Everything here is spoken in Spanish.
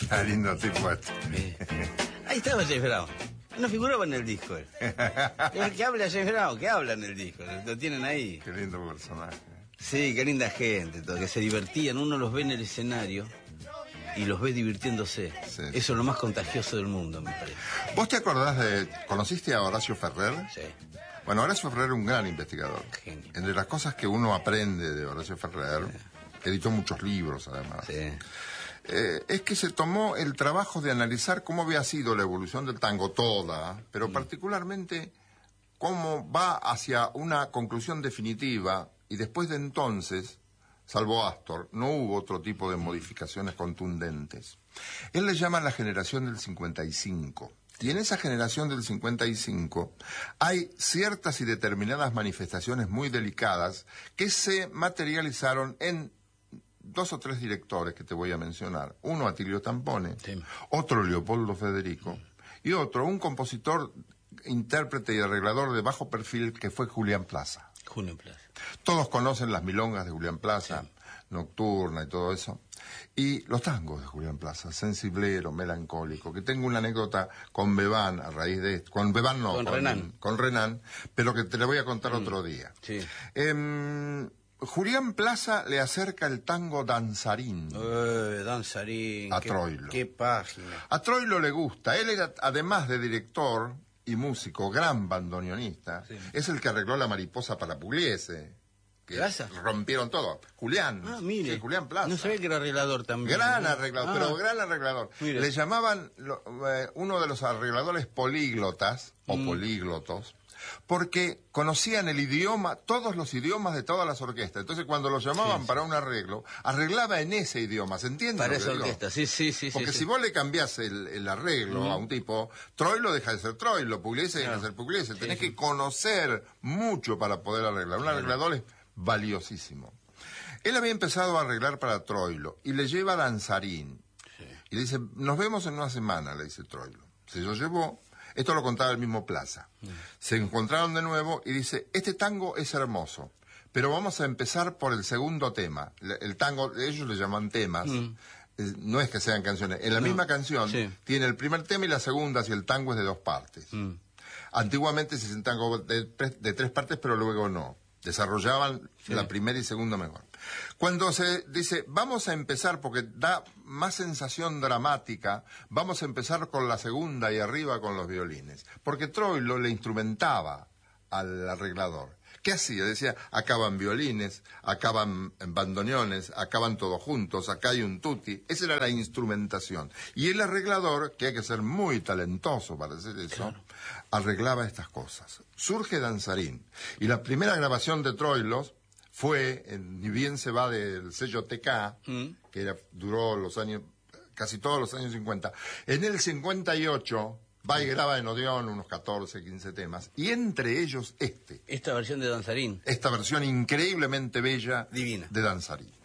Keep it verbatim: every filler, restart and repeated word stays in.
Está lindo tipo este. Eh, Ahí estaba James Brown. No figuraba en el disco él. ¿Qué habla James Brown? ¿Qué habla en el disco? Lo tienen ahí. Qué lindo personaje. Sí, qué linda gente, todo, que se divertían. Uno los ve en el escenario y los ve divirtiéndose. Sí, Eso sí. es lo más contagioso del mundo, me parece. ¿Vos te acordás de... ¿Conociste a Horacio Ferrer? Sí. Bueno, Horacio Ferrer era un gran investigador. Genio. Entre las cosas que uno aprende de Horacio Ferrer, editó muchos libros además, Sí. eh, es que se tomó el trabajo de analizar cómo había sido la evolución del tango toda, pero Mm. particularmente cómo va hacia una conclusión definitiva, y después de entonces, salvo Astor, no hubo otro tipo de modificaciones contundentes. Él le llama la generación del cincuenta y cinco. Y en esa generación del cincuenta y cinco hay ciertas y determinadas manifestaciones muy delicadas que se materializaron en dos o tres directores que te voy a mencionar. Uno, Atilio Tampone, Sí. otro, Leopoldo Federico, y otro, un compositor, intérprete y arreglador de bajo perfil que fue Julián Plaza. Junio Plaza. Todos conocen las milongas de Julián Plaza, Sí. Nocturna y todo eso. Y los tangos de Julián Plaza, sensiblero, melancólico, que tengo una anécdota con Bebán a raíz de esto. Con Bebán no, Con Renan. Con Renan, pero que te la voy a contar Mm. otro día. Sí. Em, Julián Plaza le acerca el tango danzarín. Eh, Danzarín. A qué, Troilo. Qué página. A Troilo le gusta. Él era, además de director y músico, gran bandoneonista. Sí. Es el que arregló La Mariposa para Pugliese. Que ¿Plaza? rompieron todo. Julián. Ah, mire. Sí, Julián Plaza. No sabía que era arreglador también. Gran ¿no? arreglador, Ah, pero gran arreglador. Mire. Le llamaban lo- eh, uno de los arregladores políglotas, o Mm. políglotos, porque conocían el idioma, todos los idiomas de todas las orquestas. Entonces, cuando lo llamaban Sí, para un arreglo, arreglaba en ese idioma. ¿Se entiende? Para lo que esa digo? orquesta, sí, sí, sí. Porque sí, si sí. vos le cambiás el, el arreglo Mm. a un tipo, Troilo deja de ser Troilo, Pugliese deja Claro. de ser Pugliese. Sí, Tenés sí. que conocer mucho para poder arreglar. Un Claro. arreglador es valiosísimo. Él había empezado a arreglar para Troilo y le lleva Danzarín. Sí. Y le dice, nos vemos en una semana, le dice Troilo. Se lo llevó, esto lo contaba el mismo Plaza. Mm. Se encontraron de nuevo y dice, este tango es hermoso, pero vamos a empezar por el segundo tema. Le- El tango, ellos le llaman temas, Mm. eh, no es que sean canciones. En la No, misma canción sí. tiene el primer tema y la segunda, si el tango es de dos partes. Mm. Antiguamente se hacían tango de, tre- de tres partes, pero luego no. Desarrollaban Sí. la primera y segunda mejor. Cuando se dice, vamos a empezar, porque da más sensación dramática, vamos a empezar con la segunda y arriba con los violines. Porque Troilo le instrumentaba al arreglador. ¿Qué hacía? Decía, acaban violines, acaban bandoneones, acaban todos juntos, acá hay un tutti. Esa era la instrumentación. Y el arreglador, que hay que ser muy talentoso para hacer eso, Claro. arreglaba estas cosas. Surge Danzarín. Y la primera grabación de Troilos fue, en, ni bien se va del sello T K, Mm. que era, duró los años, casi todos los años cincuenta. En el cincuenta y ocho, va y graba en Odeón unos catorce, quince temas, y entre ellos este, Esta versión de Danzarín. esta versión increíblemente bella Divina. de Danzarín.